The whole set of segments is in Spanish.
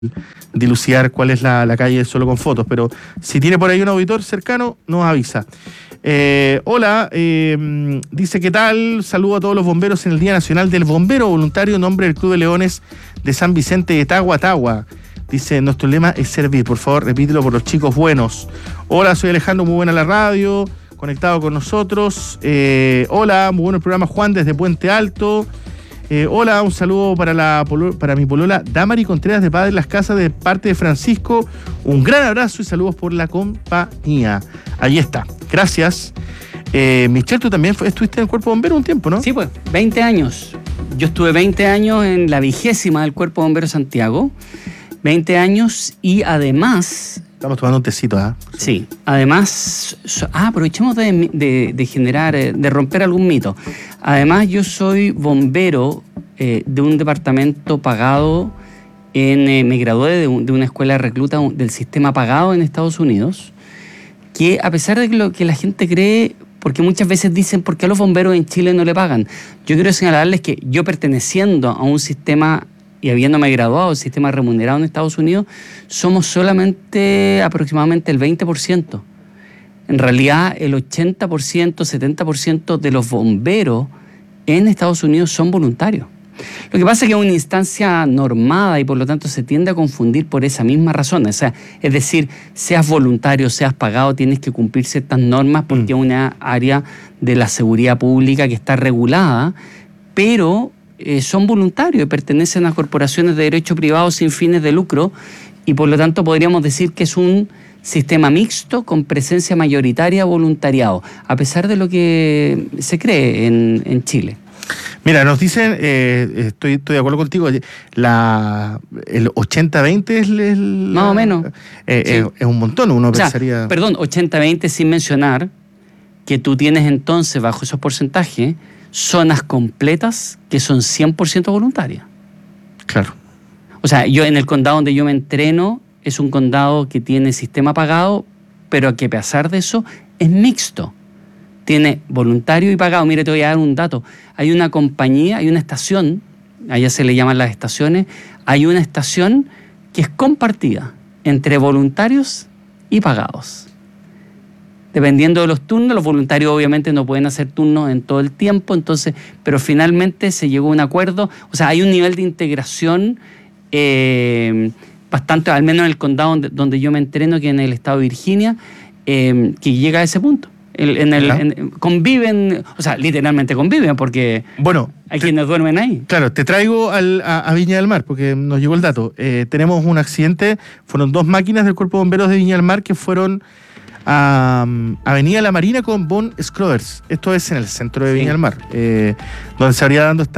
dilucidar cuál es la calle solo con fotos, pero si tiene por ahí un auditor cercano, nos avisa. Hola, dice, ¿qué tal? Saludo a todos los bomberos en el Día Nacional del Bombero Voluntario en nombre del Club de Leones de San Vicente de Tagua. Dice, nuestro lema es servir. Por favor, repítelo por los chicos buenos. Hola, soy Alejandro, muy buena la radio, conectado con nosotros. Hola, muy bueno el programa, Juan, desde Puente Alto. Hola, un saludo para mi polola Damari Contreras de Padre Las Casas de parte de Francisco. Un gran abrazo y saludos por la compañía. Ahí está, gracias. Michelle, tú también estuviste en el Cuerpo Bombero un tiempo, ¿no? Sí, pues, 20 años. Yo estuve 20 años en la 20ª del Cuerpo Bombero Santiago. 20 años y además... Estamos tomando un tecito, ¿ah? Sí, además... aprovechemos de generar, de romper algún mito. Además, yo soy bombero de un departamento pagado me gradué de una escuela de recluta del sistema pagado en Estados Unidos, que a pesar de lo que la gente cree, porque muchas veces dicen, ¿por qué a los bomberos en Chile no le pagan? Yo quiero señalarles que yo, perteneciendo a un sistema y habiéndome graduado del sistema remunerado en Estados Unidos, somos solamente aproximadamente el 20%. En realidad, el 80%, 70% de los bomberos en Estados Unidos son voluntarios. Lo que pasa es que es una instancia normada y por lo tanto se tiende a confundir por esa misma razón. O sea, es decir, seas voluntario, seas pagado, tienes que cumplir ciertas normas porque es una área de la seguridad pública que está regulada, pero son voluntarios y pertenecen a corporaciones de derecho privado sin fines de lucro y por lo tanto podríamos decir que es un sistema mixto con presencia mayoritaria voluntariado, a pesar de lo que se cree en Chile. Mira, nos dicen, estoy de acuerdo contigo, el 80-20 es más o menos. Sí. Es un montón, uno pensaría... Perdón, 80-20 sin mencionar que tú tienes entonces, bajo esos porcentajes, zonas completas que son 100% voluntarias. Claro. O sea, yo en el condado donde yo me entreno, es un condado que tiene sistema pagado, pero que a pesar de eso es mixto. Tiene voluntario y pagado. Mire, te voy a dar un dato. Hay una compañía, hay una estación, allá se le llaman las estaciones, hay una estación que es compartida entre voluntarios y pagados. Dependiendo de los turnos, los voluntarios obviamente no pueden hacer turnos en todo el tiempo, entonces, pero finalmente se llegó a un acuerdo. O sea, hay un nivel de integración bastante, al menos en el condado donde yo me entreno, que es en el estado de Virginia, que llega a ese punto. Conviven, o sea, literalmente conviven, porque hay quienes duermen ahí. Claro, te traigo a Viña del Mar, porque nos llegó el dato. Tenemos un accidente, fueron 2 máquinas del Cuerpo de Bomberos de Viña del Mar que fueron a Avenida La Marina con Von Scroers. Esto es en el centro de Viña del Mar, donde se habría dado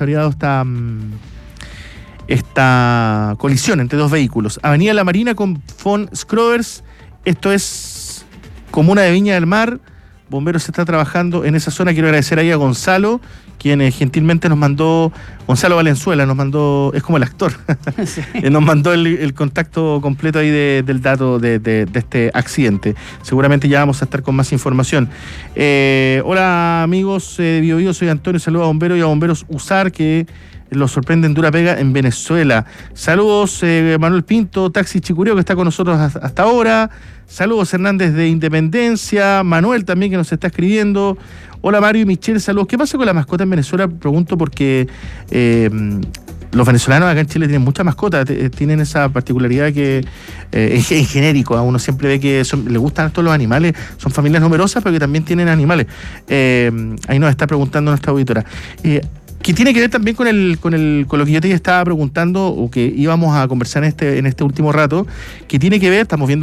esta colisión entre 2 vehículos. Avenida La Marina con Von Scroers, esto es comuna de Viña del Mar. Bomberos está trabajando en esa zona. Quiero agradecer ahí a Gonzalo, quien gentilmente nos mandó, Gonzalo Valenzuela, nos mandó, es como el actor, sí. Nos mandó el contacto completo ahí del dato de este accidente. Seguramente ya vamos a estar con más información. Hola amigos de Bio Bio, soy Antonio, saludos a bomberos y a bomberos USAR que los sorprende en dura pega en Venezuela. Saludos Manuel Pinto, Taxi Chicureo, que está con nosotros hasta ahora. Saludos Hernández de Independencia, Manuel también que nos está escribiendo. Hola Mario y Michelle, saludos. ¿Qué pasa con la mascota en Venezuela? Pregunto porque los venezolanos acá en Chile tienen muchas mascotas, tienen esa particularidad que en genérico, a uno siempre ve que les gustan todos los animales, son familias numerosas pero que también tienen animales. Ahí nos está preguntando nuestra auditora. Que tiene que ver también con lo que yo te estaba preguntando o que íbamos a conversar en este último rato, que tiene que ver, estamos viendo